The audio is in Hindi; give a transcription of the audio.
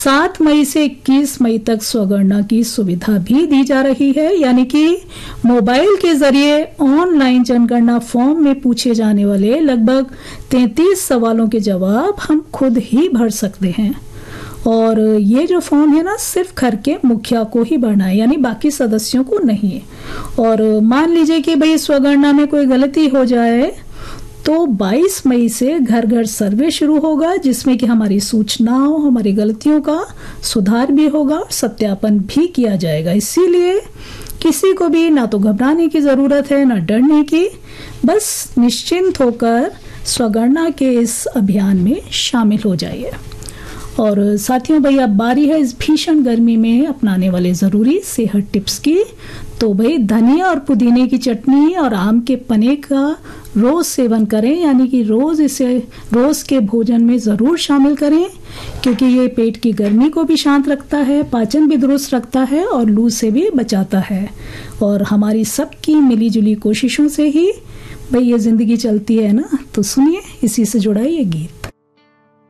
7 मई से 21 मई तक स्वगणना की सुविधा भी दी जा रही है, यानी कि मोबाइल के जरिए ऑनलाइन जनगणना फॉर्म में पूछे जाने वाले लगभग 33 सवालों के जवाब हम खुद ही भर सकते हैं। और ये जो फॉर्म है ना, सिर्फ घर के मुखिया को ही भरना है, यानी बाकी सदस्यों को नहीं। और मान लीजिए कि भाई स्वगणना में कोई गलती हो जाए तो 22 मई से घर घर सर्वे शुरू होगा, जिसमें कि हमारी सूचनाओं, हमारी गलतियों का सुधार भी होगा और सत्यापन भी किया जाएगा। इसीलिए किसी को भी ना तो घबराने की जरूरत है ना डरने की, बस निश्चिंत होकर स्वगणना के इस अभियान में शामिल हो जाइए। और साथियों, भाई अब बारी है इस भीषण गर्मी में अपनाने वाले ज़रूरी सेहत टिप्स की। तो भाई धनिया और पुदीने की चटनी और आम के पन्ने का रोज़ सेवन करें, यानी कि रोज़ के भोजन में ज़रूर शामिल करें, क्योंकि ये पेट की गर्मी को भी शांत रखता है, पाचन भी दुरुस्त रखता है और लू से भी बचाता है। और हमारी सबकी मिलीजुली कोशिशों से ही भाई ये ज़िंदगी चलती है ना। तो सुनिए, इसी से जुड़ा ये गीत।